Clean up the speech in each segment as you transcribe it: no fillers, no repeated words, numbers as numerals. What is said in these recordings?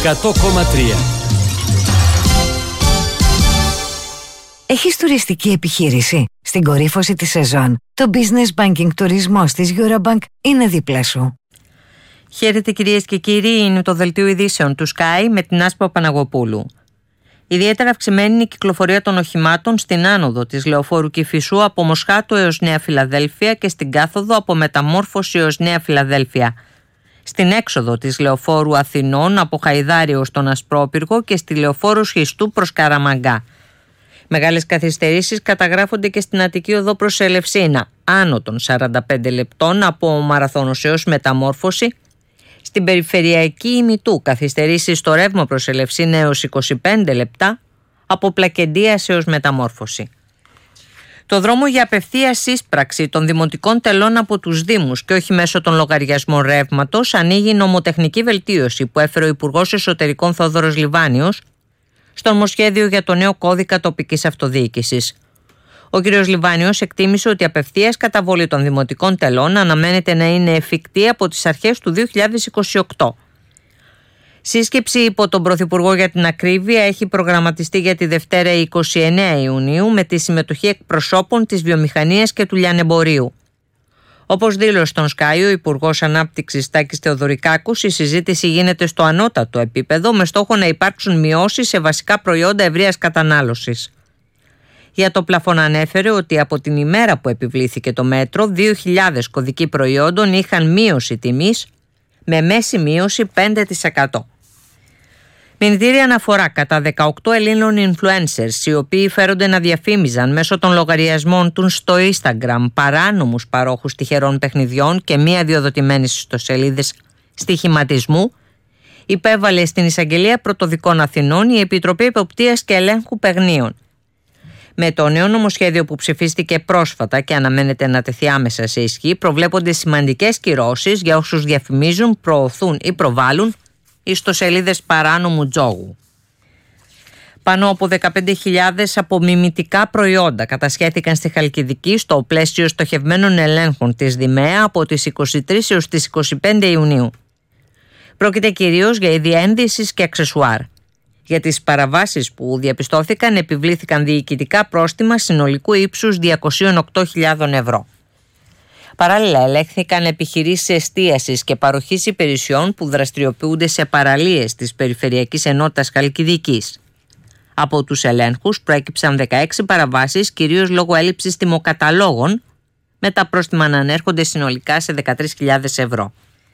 100,3. Έχεις τουριστική επιχείρηση? Στην κορύφωση της σεζόν, το Business Banking τουρισμός της Eurobank είναι δίπλα σου. Χαίρετε κυρίες και κύριοι, είναι το δελτίο ειδήσεων του Sky με την Άσπα Παναγοπούλου. Ιδιαίτερα αυξημένη είναι η κυκλοφορία των οχημάτων στην άνοδο της Λεωφόρου Κηφισού από Μοσχάτο έως Νέα Φιλαδέλφια και στην κάθοδο από Μεταμόρφωση έως Νέα Φιλαδέλφια. Στην έξοδο της Λεωφόρου Αθηνών από Χαϊδάρι ως τον Ασπρόπυργο και στη Λεωφόρου Σχιστού προς Καραμαγκά. Μεγάλες καθυστερήσεις καταγράφονται και στην Αττική Οδό προς Ελευσίνα, άνω των 45 λεπτών από Μαραθώνος έως Μεταμόρφωση. Στην περιφερειακή ημιτού καθυστερήσεις στο ρεύμα προς Ελευσίνα έως 25 λεπτά, από Πλακεντίας έως Μεταμόρφωση. Το δρόμο για απευθείας σύσπραξη των δημοτικών τελών από τους Δήμους και όχι μέσω των λογαριασμών ρεύματος ανοίγει η νομοτεχνική βελτίωση που έφερε ο Υπουργός Εσωτερικών Θόδωρος Λιβάνιος στο νομοσχέδιο για το νέο κώδικα τοπικής αυτοδιοίκησης. Ο κ. Λιβάνιος εκτίμησε ότι η απευθείας καταβολή των δημοτικών τελών αναμένεται να είναι εφικτή από τις αρχές του 2028. Σύσκεψη υπό τον Πρωθυπουργό για την ακρίβεια έχει προγραμματιστεί για τη Δευτέρα 29 Ιουνίου με τη συμμετοχή εκπροσώπων της βιομηχανίας και του λιανεμπορίου. Όπως δήλωσε στον Sky ο Υπουργός Ανάπτυξης Τάκης Θεοδωρικάκος, η συζήτηση γίνεται στο ανώτατο επίπεδο με στόχο να υπάρξουν μειώσεις σε βασικά προϊόντα ευρείας κατανάλωσης. Για το πλαφόν ανέφερε ότι από την ημέρα που επιβλήθηκε το μέτρο, 2.000 κωδικοί προϊόντων είχαν μείωση τιμής με μέση μείωση 5%. Μηνυτήρια αναφορά κατά 18 Ελλήνων influencers, οι οποίοι φέρονται να διαφήμιζαν μέσω των λογαριασμών τους στο Instagram παράνομους παρόχους τυχερών παιχνιδιών και μη αδειοδοτημένες ιστοσελίδες στοιχηματισμού, υπέβαλε στην Εισαγγελία Πρωτοδικών Αθηνών η Επιτροπή Εποπτείας και Ελέγχου Παιγνίων. Με το νέο νομοσχέδιο που ψηφίστηκε πρόσφατα και αναμένεται να τεθεί άμεσα σε ισχύ, προβλέπονται σημαντικές κυρώσεις για όσους διαφημίζουν, προωθούν ή προβάλλουν ιστοσελίδες παράνομου τζόγου. Πάνω από 15.000 απομιμητικά προϊόντα κατασχέθηκαν στη Χαλκιδική στο πλαίσιο στοχευμένων ελέγχων της ΔΙΜΕΑ από τις 23 έως τις 25 Ιουνίου. Πρόκειται κυρίως για είδη ένδυσης και αξεσουάρ. Για τις παραβάσεις που διαπιστώθηκαν επιβλήθηκαν διοικητικά πρόστιμα συνολικού ύψους 208.000 ευρώ. Παράλληλα, ελέγχθηκαν επιχειρήσεις εστίασης και παροχής υπηρεσιών που δραστηριοποιούνται σε παραλίες της Περιφερειακής Ενότητας Χαλκιδικής. Από τους ελέγχους προέκυψαν 16 παραβάσεις, κυρίως λόγω έλλειψης τιμοκαταλόγων, με τα πρόστιμα να ανέρχονται συνολικά σε 13.000 ευρώ.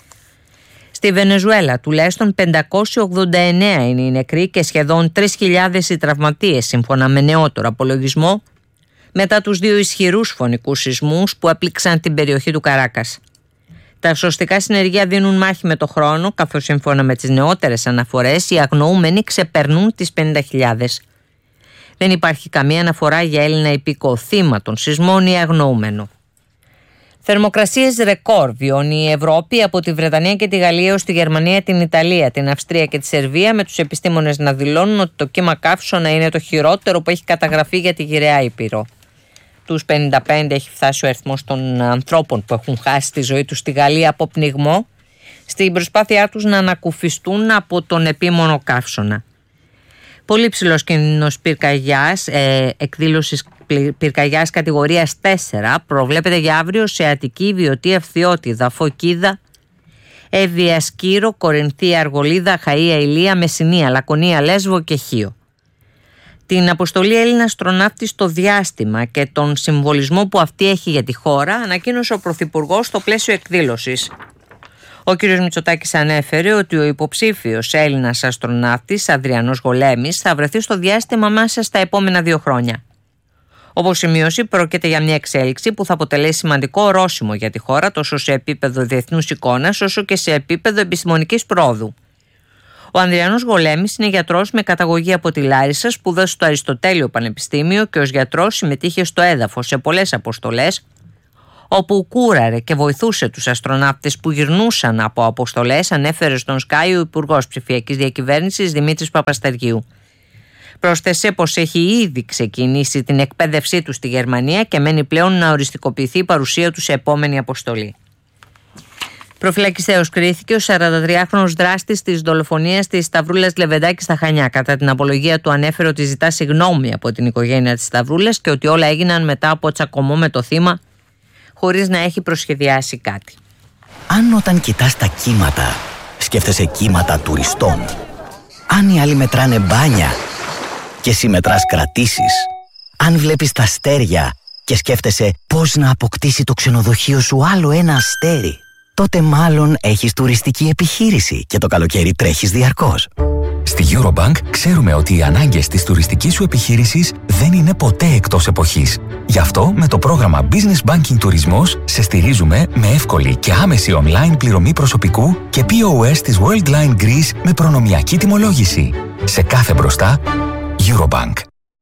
Στη Βενεζουέλα τουλάχιστον 589 είναι οι νεκροί και σχεδόν 3.000 οι τραυματίες, σύμφωνα με νεότερο απολογισμό, μετά τους δύο ισχυρούς φωνικούς σεισμούς που έπληξαν την περιοχή του Καράκας. Τα σωστικά συνεργεία δίνουν μάχη με το χρόνο, καθώς σύμφωνα με τις νεότερες αναφορές οι αγνοούμενοι ξεπερνούν τις 50.000. Δεν υπάρχει καμία αναφορά για Έλληνα υπήκοο θύμα των σεισμών ή αγνοούμενο. Θερμοκρασίες ρεκόρ βιώνει η Ευρώπη από τη Βρετανία και τη Γαλλία ως τη Γερμανία, την Ιταλία, την Αυστρία και τη Σερβία, με τους επιστήμονες να δηλώνουν ότι το κύμα καύσωνα είναι το χειρότερο που έχει καταγραφεί για τη γυραιά Ήπειρο. Τους 55 έχει φτάσει ο αριθμός των ανθρώπων που έχουν χάσει τη ζωή τους στη Γαλλία από πνιγμό, στην προσπάθειά τους να ανακουφιστούν από τον επίμονο καύσωνα. Πολύ ψηλός κίνδυνος πυρκαγιάς, εκδήλωσης πυρκαγιάς κατηγορίας 4 προβλέπεται για αύριο σε Αττική, Βιωτή, Ευθυότιδα, Φωκίδα, Εύβοια, Σκύρο, Κορινθία, Αργολίδα, Χαΐα, Ηλία, Μεσσηνία, Λακωνία, Λέσβο και Χίο. Την αποστολή Έλληνα αστροναύτη στο διάστημα και τον συμβολισμό που αυτή έχει για τη χώρα ανακοίνωσε ο Πρωθυπουργός στο πλαίσιο εκδήλωσης. Ο κ. Μητσοτάκης ανέφερε ότι ο υποψήφιος Έλληνας αστροναύτης Ανδριανός Γολέμης θα βρεθεί στο διάστημα μέσα στα επόμενα 2 χρόνια. Όπως σημείωσε, πρόκειται για μια εξέλιξη που θα αποτελέσει σημαντικό ορόσημο για τη χώρα τόσο σε επίπεδο διεθνούς εικόνας όσο και σε επίπεδο επιστημονικής πρόοδου. Ο Ανδριανός Γολέμης είναι γιατρός με καταγωγή από τη Λάρισα, σπούδασε στο Αριστοτέλειο Πανεπιστήμιο και ως γιατρός συμμετείχε στο έδαφος σε πολλές αποστολές, όπου κούραρε και βοηθούσε τους αστροναύτες που γυρνούσαν από αποστολές, ανέφερε στον Sky ο Υπουργός Ψηφιακής Διακυβέρνησης Δημήτρης Παπαστεργίου. Πρόσθεσε πως έχει ήδη ξεκινήσει την εκπαίδευσή του στη Γερμανία και μένει πλέον να οριστικοποιηθεί η παρουσία του σε επόμενη αποστολή. Προφυλακιστέως κρίθηκε ο 43χρονος δράστης της δολοφονίας της Σταυρούλας Λεβεντάκη στα Χανιά. Κατά την απολογία του ανέφερε ότι ζητά συγγνώμη από την οικογένεια της Σταυρούλας και ότι όλα έγιναν μετά από τσακωμό με το θύμα, χωρίς να έχει προσχεδιάσει κάτι. Αν όταν κοιτάς τα κύματα, σκέφτεσαι κύματα τουριστών, αν οι άλλοι μετράνε μπάνια και εσύ μετράς κρατήσεις, αν βλέπεις τα αστέρια και σκέφτεσαι πώς να αποκτήσει το ξενοδοχείο σου άλλο ένα αστέρι, τότε μάλλον έχεις τουριστική επιχείρηση και το καλοκαίρι τρέχεις διαρκώς. Στη Eurobank ξέρουμε ότι οι ανάγκες της τουριστικής σου επιχείρησης δεν είναι ποτέ εκτός εποχής. Γι' αυτό με το πρόγραμμα Business Banking Τουρισμός σε στηρίζουμε με εύκολη και άμεση online πληρωμή προσωπικού και POS της Worldline Greece με προνομιακή τιμολόγηση. Σε κάθε μπροστά, Eurobank.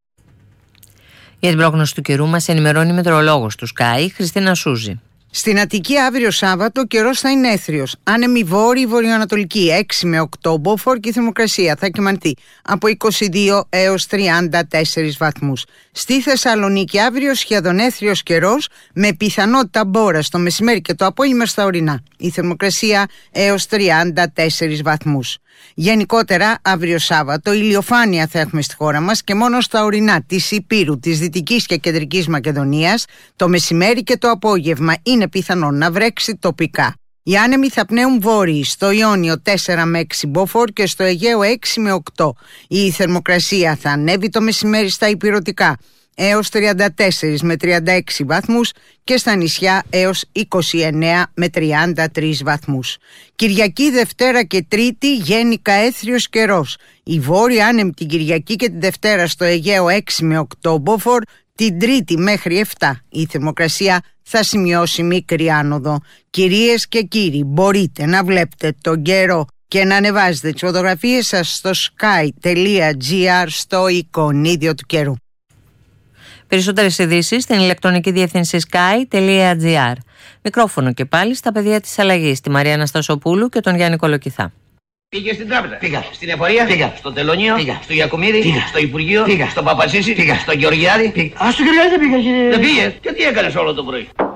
Για την πρόγνωση του καιρού μας ενημερώνει η μετεωρολόγος του Sky, Χριστίνα Σούζη. Στην Αττική αύριο Σάββατο ο καιρός θα είναι έθριος. Άνεμη βόρειη βορειοανατολική 6 με 8 μποφόρ και η θερμοκρασία θα κυμανθεί από 22 έως 34 βαθμούς. Στη Θεσσαλονίκη αύριο σχεδόν έθριος καιρός με πιθανότητα μπόρας το μεσημέρι και το απόγευμα στα ορεινά. Η θερμοκρασία έως 34 βαθμούς. Γενικότερα, αύριο Σάββατο ηλιοφάνεια θα έχουμε στη χώρα μας και μόνο στα ορεινά της Ηπείρου, της Δυτικής και Κεντρικής Μακεδονίας, το μεσημέρι και το απόγευμα είναι πιθανό να βρέξει τοπικά. Οι άνεμοι θα πνέουν βόρειοι, στο Ιόνιο 4 με 6 μποφόρ και στο Αιγαίο 6 με 8. Η θερμοκρασία θα ανέβει το μεσημέρι στα ηπειρωτικά έως 34 με 36 βαθμούς και στα νησιά έως 29 με 33 βαθμούς. Κυριακή, Δευτέρα και Τρίτη γενικά έθριος καιρός. Η βόρεια άνεμη την Κυριακή και την Δευτέρα στο Αιγαίο 6 με 8 μποφόρ, την Τρίτη μέχρι 7. Η θερμοκρασία θα σημειώσει μικρή άνοδο. Κυρίες και κύριοι, μπορείτε να βλέπετε τον καιρό και να ανεβάζετε τις φωτογραφίες σας στο sky.gr στο εικονίδιο του καιρού. Περισσότερες ειδήσεις στην ηλεκτρονική διεύθυνση sky.gr. Μικρόφωνο και πάλι στα παιδιά της αλλαγής, τη Μαρία Αναστασοπούλου και τον Γιάννη Κολοκυθά. Πήγε στην τράπεζα. Πήγα. Στην εφορία. Πήγα. Στο τελωνίο. Πήγα. Στο Γιακουμίδη. Πήγα. Στο Υπουργείο. Πήγα. Στο Παπασίση. Πήγα. Στο Γεωργιάδη. Πήγα. Α, στο Γεωργιάδη δεν πήγα, κύριε. Δεν πήγε. Και τι έκανες όλο το πρωί.